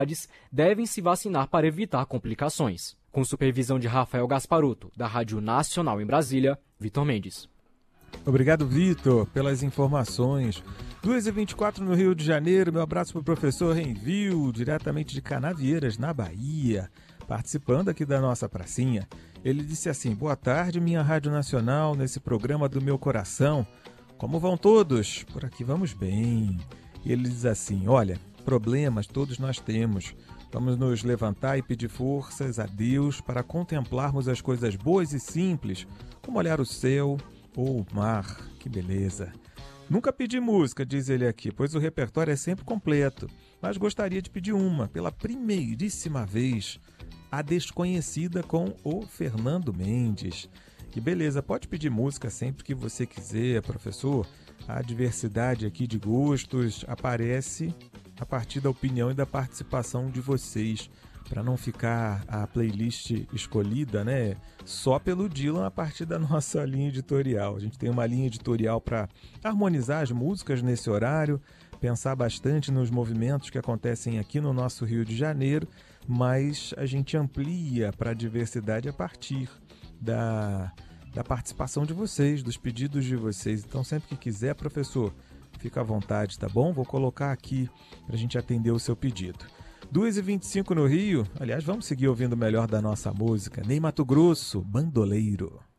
devem se vacinar para evitar complicações. Com supervisão de Rafael Gasparuto, da Rádio Nacional em Brasília, Vitor Mendes. Obrigado, Vitor, pelas informações. 2h24 no Rio de Janeiro. Meu abraço para o professor Renvil, diretamente de Canavieiras, na Bahia, participando aqui da nossa pracinha. Ele disse assim: boa tarde, minha Rádio Nacional, nesse programa do meu coração. Como vão todos? Por aqui vamos bem. E ele diz assim: olha, problemas todos nós temos. Vamos nos levantar e pedir forças a Deus para contemplarmos as coisas boas e simples, como olhar o céu ou o mar. Que beleza. Nunca pedi música, diz ele aqui, pois o repertório é sempre completo, mas gostaria de pedir uma, pela primeiríssima vez, A Desconhecida com o Fernando Mendes. Que beleza, pode pedir música sempre que você quiser, professor. A diversidade aqui de gostos aparece a partir da opinião e da participação de vocês, para não ficar a playlist escolhida, né, só pelo Dylan a partir da nossa linha editorial. A gente tem uma linha editorial para harmonizar as músicas nesse horário, pensar bastante nos movimentos que acontecem aqui no nosso Rio de Janeiro, mas a gente amplia para a diversidade a partir da participação de vocês, dos pedidos de vocês. Então, sempre que quiser, professor, fica à vontade, tá bom? Vou colocar aqui para a gente atender o seu pedido. 2h25 no Rio. Aliás, vamos seguir ouvindo o melhor da nossa música. Ney Matogrosso, Bandoleiro.